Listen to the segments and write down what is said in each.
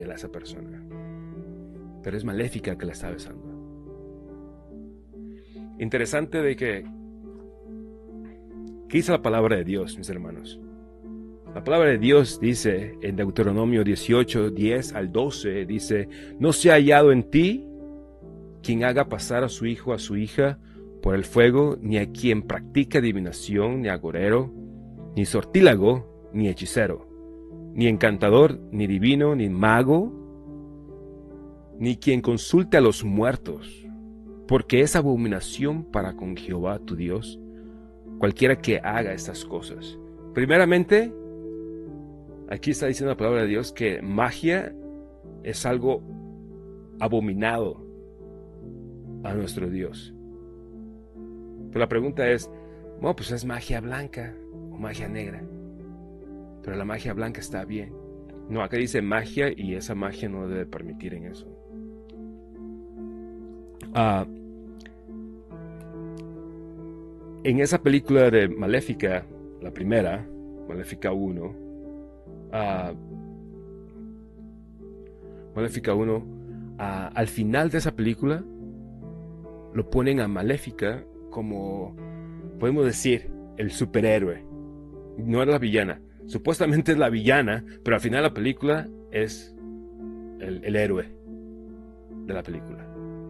a esa persona, pero es Maléfica que la está besando. Interesante de que, ¿qué dice la palabra de Dios, mis hermanos? La palabra de Dios dice en Deuteronomio 18, 10 al 12, dice: no se ha hallado en ti quien haga pasar a su hijo o a su hija por el fuego, ni a quien practique adivinación, ni agorero, ni sortílago, ni hechicero, ni encantador, ni divino, ni mago, ni quien consulte a los muertos, porque es abominación para con Jehová tu Dios cualquiera que haga estas cosas. Primeramente, aquí está diciendo la palabra de Dios que magia es algo abominado a nuestro Dios. Pero la pregunta es, bueno, pues es magia blanca o magia negra. Pero la magia blanca está bien. No, acá dice magia y esa magia no debe permitir en eso. En esa película de Maléfica, la primera, Maléfica 1, Maléfica 1, al final de esa película lo ponen a Maléfica como, podemos decir, el superhéroe. No era la villana. Supuestamente es la villana, pero al final de la película es el héroe de la película.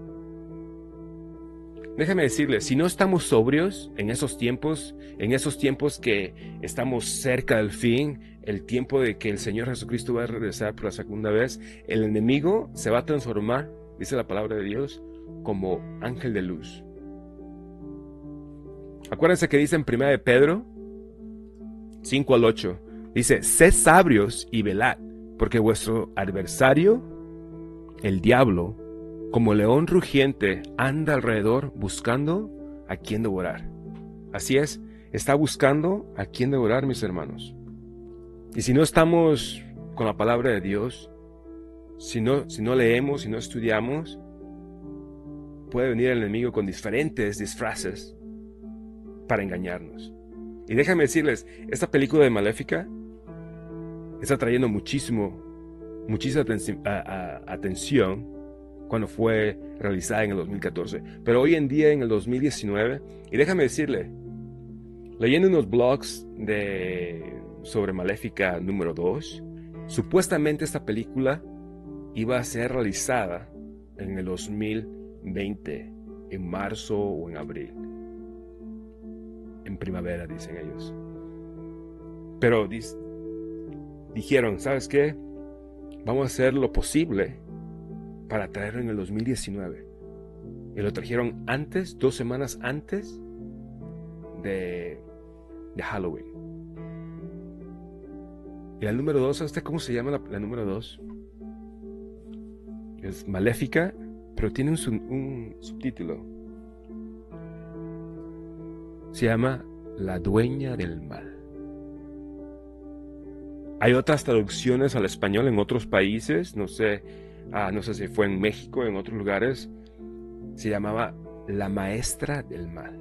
Déjame decirles, si no estamos sobrios en esos tiempos que estamos cerca del fin, el tiempo de que el Señor Jesucristo va a regresar por la segunda vez, el enemigo se va a transformar, dice la palabra de Dios, como ángel de luz. Acuérdense que dice en 1 de Pedro 5 al 8, dice: sed sabios y velad, porque vuestro adversario, el diablo, como león rugiente, anda alrededor buscando a quien devorar. Así es, está buscando a quien devorar, mis hermanos. Y si no estamos con la palabra de Dios, si no leemos, si no estudiamos, puede venir el enemigo con diferentes disfraces para engañarnos. Y déjame decirles, esta película de Maléfica está trayendo muchísima atención cuando fue realizada en el 2014. Pero hoy en día, en el 2019, y déjame decirle, leyendo unos blogs sobre Maléfica número 2, supuestamente esta película iba a ser realizada en el 2020, en marzo o en abril. En primavera, dicen ellos. Pero dijeron, ¿sabes qué? Vamos a hacer lo posible para traerlo en el 2019. Y lo trajeron antes, 2 semanas antes de Halloween. Y la número 2, ¿sabes cómo se llama la número 2? Es Maléfica, pero tiene un subtítulo. Se llama La Dueña del Mal. Hay otras traducciones al español en otros países, no sé si fue en México, en otros lugares, se llamaba La Maestra del Mal.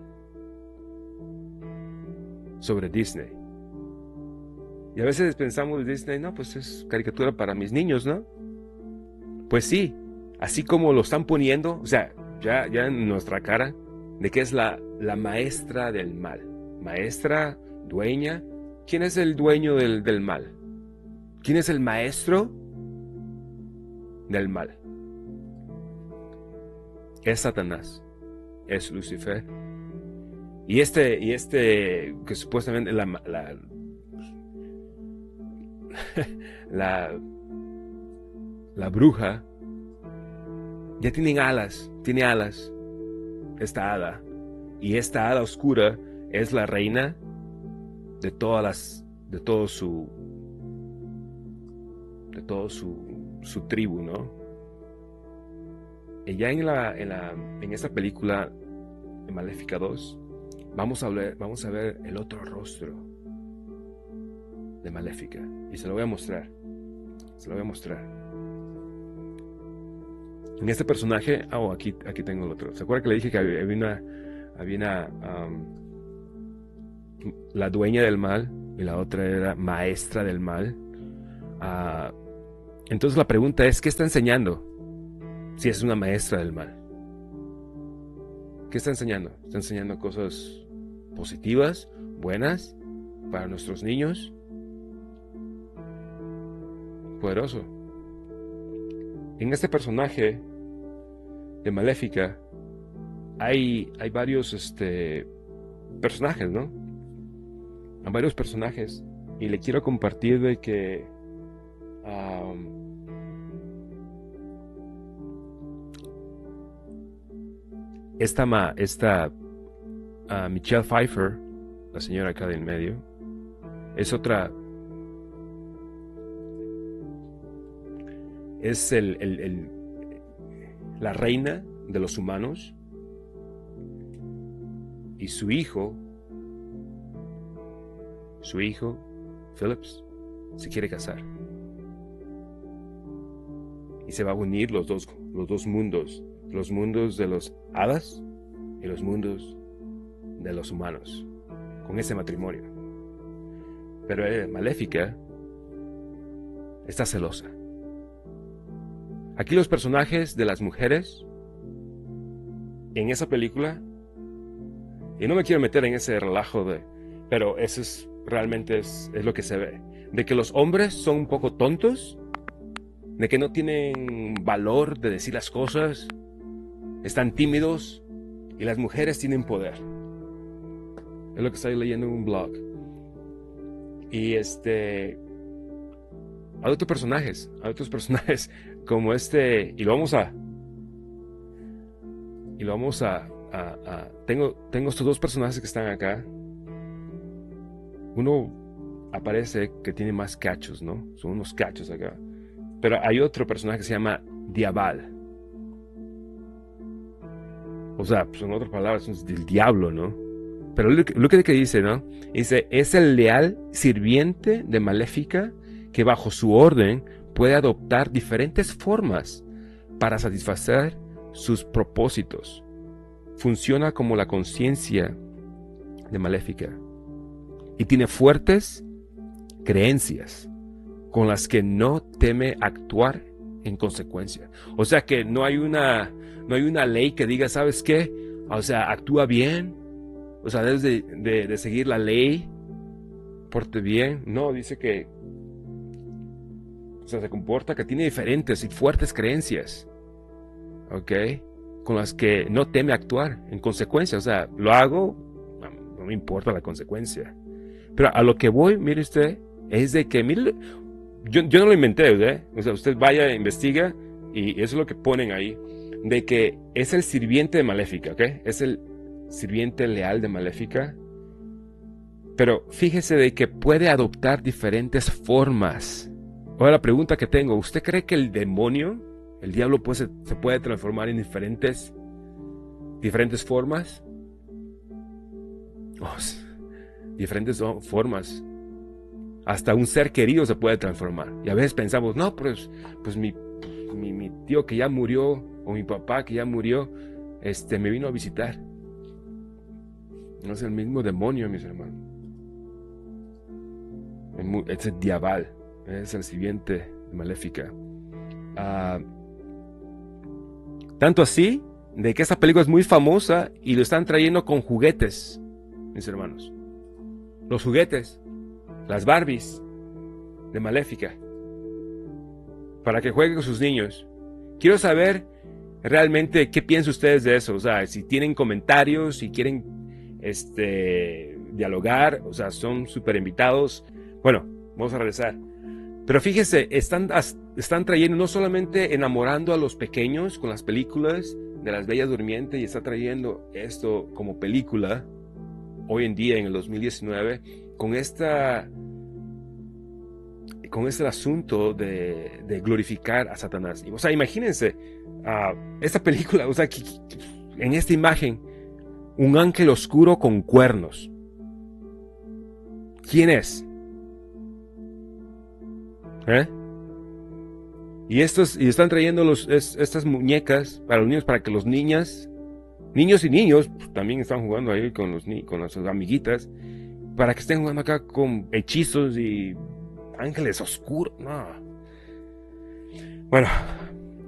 Sobre Disney. Y a veces pensamos Disney, no, pues es caricatura para mis niños, ¿no? Pues sí, así como lo están poniendo, o sea, ya en nuestra cara, de que es la maestra del mal. Maestra, dueña. ¿Quién es el dueño del mal? ¿Quién es el maestro del mal? Es Satanás, es Lucifer. Y este que supuestamente la bruja ya tiene alas, esta hada. Y esta hada oscura es la reina de todo su tribu, ¿no? Y ya en esta película de Maléfica 2 vamos a ver el otro rostro de Maléfica, y se lo voy a mostrar. En este personaje, aquí tengo el otro. ¿Se acuerda que le dije que había la dueña del mal y la otra era maestra del mal? Entonces la pregunta es, ¿qué está enseñando? Si es una maestra del mal. ¿Qué está enseñando? Está enseñando cosas positivas, buenas, para nuestros niños. Poderoso. En este personaje de Maléfica hay varios personajes, ¿no? Hay varios personajes. Y le quiero compartir de que Michelle Pfeiffer, la señora acá del medio, es otra. Es la reina de los humanos. Y su hijo, Phillips, se quiere casar. Y se va a unir los dos mundos. Los mundos de los hadas y los mundos de los humanos. Con ese matrimonio. Pero Maléfica está celosa. Aquí los personajes de las mujeres en esa película, y no me quiero meter en ese relajo pero eso realmente es lo que se ve, de que los hombres son un poco tontos, de que no tienen valor de decir las cosas, están tímidos, y las mujeres tienen poder. Es lo que estoy leyendo en un blog. Y hay otros personajes como y lo vamos a tengo estos dos personajes que están acá. Uno aparece que tiene más cachos, ¿no? Son unos cachos acá. Pero hay otro personaje que se llama Diabal. O sea, pues en otras palabras, es del diablo, ¿no? Pero lo que dice, ¿no? Dice, es el leal sirviente de Maléfica que bajo su orden puede adoptar diferentes formas para satisfacer sus propósitos. Funciona como la conciencia de Maléfica y tiene fuertes creencias con las que no teme actuar en consecuencia. O sea que no hay una ley que diga, ¿sabes qué? O sea, actúa bien. O sea, debes de seguir la ley. Porte bien. No, dice que se comporta, que tiene diferentes y fuertes creencias. ¿Ok? Con las que no teme actuar en consecuencia. O sea, lo hago, no me importa la consecuencia. Pero a lo que voy, mire usted, es de que, mire, yo no lo inventé, ¿eh? O sea, usted vaya, investiga, y eso es lo que ponen ahí, de que es el sirviente de Maléfica, ¿ok? Es el sirviente leal de Maléfica. Pero fíjese de que puede adoptar diferentes formas. Ahora la pregunta que tengo, ¿usted cree que el demonio, el diablo, se puede transformar en diferentes formas? Diferentes formas. Hasta un ser querido se puede transformar. Y a veces pensamos, no, pues mi tío que ya murió, o mi papá que ya murió, me vino a visitar. No es el mismo demonio, mis hermanos. Es el diabal. Es el sirviente de Maléfica. Tanto así, de que esta película es muy famosa y lo están trayendo con juguetes, mis hermanos. Los juguetes, las Barbies de Maléfica, para que jueguen con sus niños. Quiero saber realmente qué piensan ustedes de eso. O sea, si tienen comentarios, si quieren dialogar, o sea, son súper invitados. Bueno, vamos a regresar. Pero fíjese, están trayendo, no solamente enamorando a los pequeños con las películas de Las Bellas Durmientes, y está trayendo esto como película hoy en día, en el 2019, con este asunto de glorificar a Satanás. O sea, imagínense esta película, o sea, en esta imagen, un ángel oscuro con cuernos. ¿Quién es? Y están trayendo estas muñecas para los niños, para que los niños y niños pues, también están jugando ahí con las amiguitas, para que estén jugando acá con hechizos y ángeles oscuros. No. Bueno,